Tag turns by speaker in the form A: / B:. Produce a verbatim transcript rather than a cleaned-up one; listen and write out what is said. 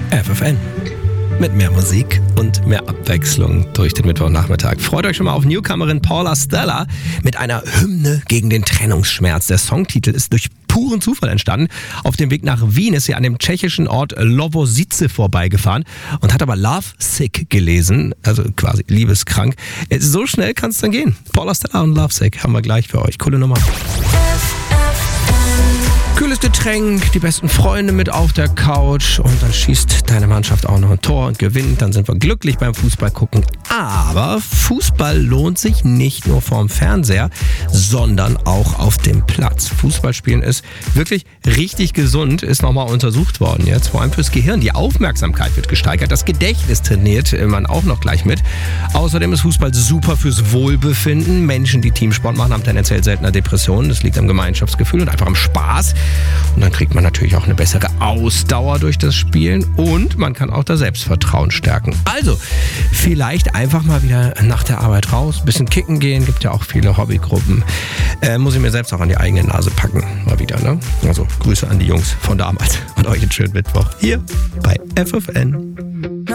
A: F F N. Mit mehr Musik und mehr Abwechslung durch den Mittwochnachmittag. Freut euch schon mal auf Newcomerin Paula Stella mit einer Hymne gegen den Trennungsschmerz. Der Songtitel ist durch puren Zufall entstanden. Auf dem Weg nach Wien ist sie an dem tschechischen Ort Lovosice vorbeigefahren und hat aber Love Sick gelesen, also quasi liebeskrank. So schnell kann es dann gehen. Paula Stella und Love Sick haben wir gleich für euch. Coole Nummer. Kühles Getränk, die besten Freunde mit auf der Couch und dann schießt deine Mannschaft auch noch ein Tor und gewinnt. Dann sind wir glücklich beim Fußball gucken. Aber Fußball lohnt sich nicht nur vorm Fernseher, sondern auch auf dem Platz. Fußballspielen ist wirklich richtig gesund, ist nochmal untersucht worden jetzt. Vor allem fürs Gehirn. Die Aufmerksamkeit wird gesteigert, das Gedächtnis trainiert man auch noch gleich mit. Außerdem ist Fußball super fürs Wohlbefinden. Menschen, die Teamsport machen, haben tendenziell seltener Depressionen. Das liegt am Gemeinschaftsgefühl und einfach am Spaß. Und dann kriegt man natürlich auch eine bessere Ausdauer durch das Spielen und man kann auch das Selbstvertrauen stärken. Also, vielleicht einfach mal wieder nach der Arbeit raus, ein bisschen kicken gehen, gibt ja auch viele Hobbygruppen. Äh, muss ich mir selbst auch an die eigene Nase packen, mal wieder, ne? Also, Grüße an die Jungs von damals und euch einen schönen Mittwoch hier bei F F N.